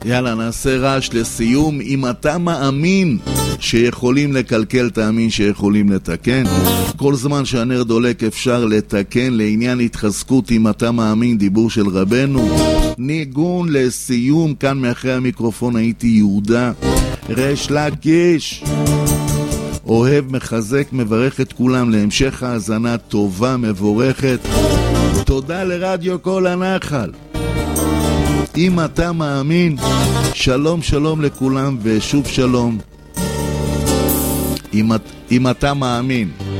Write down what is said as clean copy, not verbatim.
יאללה, נעשה רעש לסיום. אם אתה מאמין שיכולים לקלקל, תאמין שיכולים לתקן. כל זמן שהנר דולק אפשר לתקן. לעניין התחזקות, אם אתה מאמין, דיבור של רבנו. ניגון לסיום. כאן מאחרי המיקרופון הייתי יהודה רש לקיש. אוהב, מחזק, מברך את כולם להמשך האזנה טובה, מבורכת. תודה לרדיו כל הנחל. אם אתה מאמין, שלום שלום לכולם ושוב שלום. אם אתה מאמין.